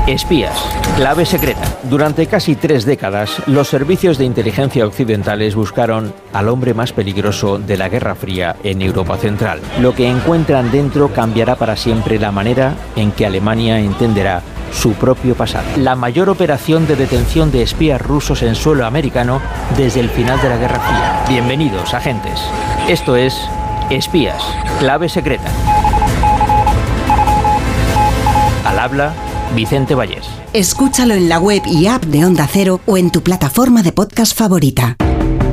Espías, clave secreta. Durante casi 3 décadas, los servicios de inteligencia occidentales buscaron al hombre más peligroso de la Guerra Fría en Europa Central. Lo que encuentran dentro cambiará para siempre la manera en que Alemania entenderá su propio pasado. La mayor operación de detención de espías rusos en suelo americano desde el final de la Guerra Fría. Bienvenidos, agentes. Esto es Espías, clave secreta. Al habla Vicente Vallés. Escúchalo en la web y app de Onda Cero o en tu plataforma de podcast favorita.